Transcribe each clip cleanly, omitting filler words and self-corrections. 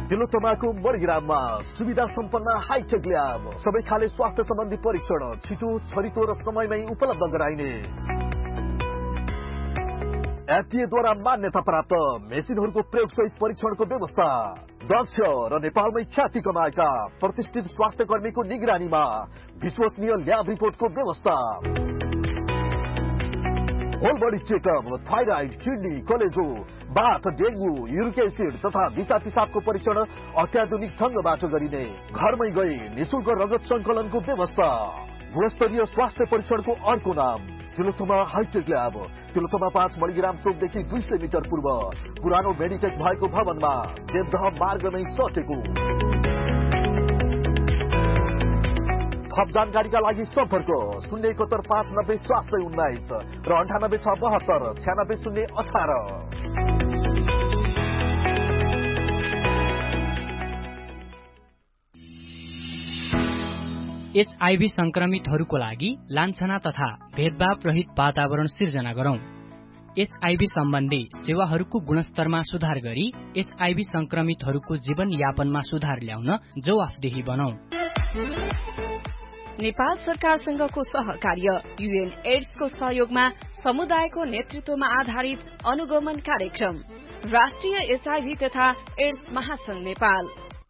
तिलोत्तमाको मणिग्राममा सुविधा सम्पन्न hi tech lab, सबै खाले स्वास्थ्य सम्बन्धी परीक्षण छिटो, छरितो र समयमै उपलब्ध गराइने। एफडीए द्वारा मान्यता प्राप्त मेसिनहरूको प्रयोगसहित परीक्षणको व्यवस्था, दक्ष र नेपालमै ख्याति कमाएका प्रतिष्ठित स्वास्थ्य कर्मीको निगरानीमा विश्वसनीय ल्याब रिपोर्टको व्यवस्था। Whole body checkup, thyroid, kidney, कलेजो, बाथ, डेंगू, यूरिक एसिड तथा दिशा पिसाबको परीक्षण अत्याधुनिक ढंगबाट गरिने। घरमै गई निशुल्क रगत संकलनको व्यवस्था। गुणस्तरीय स्वास्थ्य परीक्षणको अर्को नाम Tilottama hi tech lab, Tilottama 5 Manigram चौकदेखि 200 metre पूर्व पुरानो मेडिटेक भएको भवनमा देवदह मार्गमै सटेको। थप जानकारीका लागि सम्पर्क 071 590 719 र 98 672 96 018। एचआईभी संक्रमितहरूको लागि लान्छना तथा भेदभाव रहित वातावरण सिर्जना गरौं। एचआईभी सम्बन्धी सेवाहरूको गुणस्तरमा सुधार गरी एचआईभी संक्रमितहरूको जीवन यापनमा सुधार ल्याउन जवाफदेही बनौं। नेपाल सरकारसँगको सहकार्य, युएन एड्सको सहयोगमा समुदायको नेतृत्वमा आधारित अनुगमन कार्यक्रम, राष्ट्रिय एचआईभी तथा एड्स महासंघ नेपाल।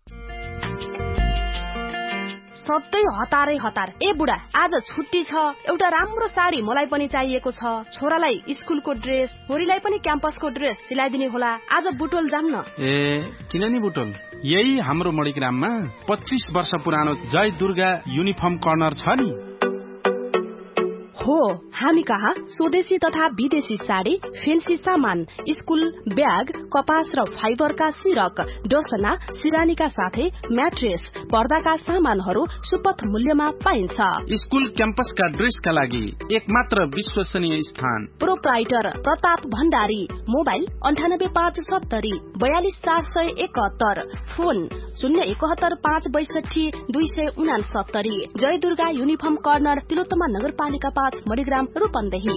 सधैँ हतारै हतार। ए बुढा, आज छुट्टी छ, एउटा राम्रो साडी मलाई पनि चाहिएको छ। छोरालाई स्कुलको ड्रेस, छोरीलाई पनि क्याम्पसको ड्रेस सिलाइदिने होला। आज बुटोल जाम न। किन नि बुटोल? यही हाम्रो मणिग्राममा 25 वर्ष पुरानो जय दुर्गा युनिफर्म कर्नर छ नि। हो, हामी कहाँ स्वदेशी तथा विदेशी साडी, फेन्सी सामान, स्कुल ब्याग, कपास र फाइबरका सिरक, डोसना, सिरानीका साथै म्याट्रेस, पर्दाका सामानहरू सुपथ मूल्यमा पाइन्छ। स्कुल क्याम्पसका ड्रेसका लागि एकमात्र विश्वसनीय स्थान। Proprietor Pratap Bhandari. Mobile 98570 42 471, phone 071 562 269। जय दुर्गा युनिफर्म कर्नर, तिलोत्तमा नगरपालिका 5 मणिग्राम, रूपन्देही।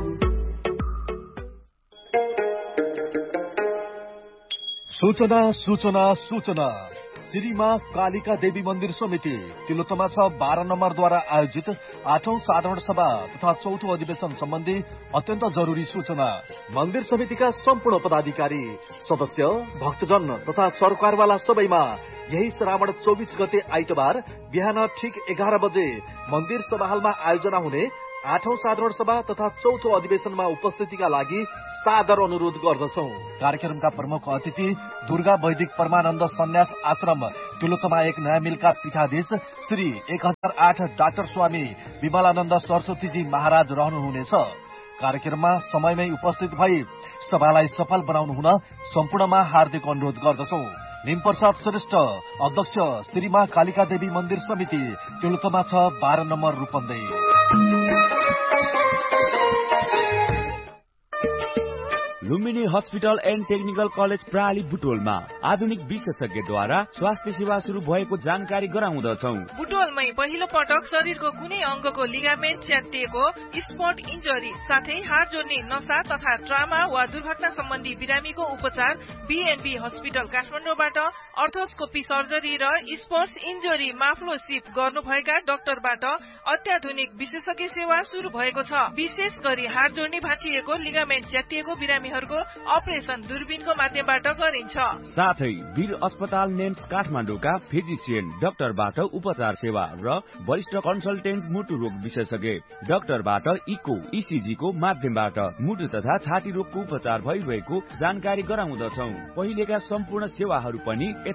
सूचना सूचना सूचना। श्री माँ कालिका देवी मन्दिर समिति तिलोत्तमा 12 नम्बरद्वारा आयोजित 8औं साधारण सभा तथा 4थो अधिवेशन सम्बन्धी अत्यन्त जरुरी सूचना। मन्दिर समितिका सम्पूर्ण पदाधिकारी, सदस्य, भक्तजन तथा सरकारवाला सबैमा यही श्रावण 24 गते आइतबार बिहान ठिक 11 बजे मन्दिर सभाहालमा आयोजना हुने 8औं साधारण सभा तथा 4थो अधिवेशनमा उपस्थितिका लागि सादर अनुरोध गर्दछौं। कार्यक्रमका प्रमुख अतिथि दुर्गा वैदिक परमानन्द सन्यास आश्रम तिलोत्तमा 1 नयाँ मिलका पीठाधीश श्री 1008 डाक्टर स्वामी विमलानन्द सरस्वतीजी महाराज रहनुहुनेछ। कार्यक्रममा समयमै उपस्थित भई सभालाई सफल बनाउनु हुन सम्पूर्णमा हार्दिक अनुरोध गर्दछौं। निमप्रसाद श्रेष्ठ, अध्यक्ष, श्री माँ कालिका देवी मन्दिर समिति Tilottama 12 number, Rupandehi. Lumbini hospital and technical college प्राली बुटोलमा आधुनिक विशेषज्ञद्वारा स्वास्थ्य सेवा शुरू भएको जानकारी गराउँदछौ। बुटोलमै पहिलो पटक शरीरको कुनै अंगको लिगामेन्ट च्यातिएको, स्पट इन्जरी साथै हाड जोड्ने नसा तथा ट्रामा वा दुर्घटना सम्बन्धी बिरामीको उपचार बीएनबी हस्पिटल काठमाडौँबाट अर्थोस्कोपी सर्जरी र स्पोर्ट्स इन्जरी माफ्लोसिप गर्नुभएका डाक्टरबाट अत्याधुनिक विशेषज्ञ सेवा शुरू भएको छ। विशेष गरी हाड जोड्ने भाँचिएको, लिगामेन्ट च्यातिएको बिरामीहरूको अपरेसन दूरबीनको माध्यमबाट गरिन्छ। साथै वीर अस्पताल नेम्स काठमाडौँका फिजिसियन डाक्टरबाट उपचार सेवा र वरिष्ठ कन्सल्टेन्ट मुटु रोग विशेषज्ञ डाक्टरबाट इको इसिजी को माध्यमबाट मुटु तथा छाती रोगको उपचार भइरहेको जानकारी गराउँदछौ। पहिलेका सम्पूर्ण सेवाहरू पनि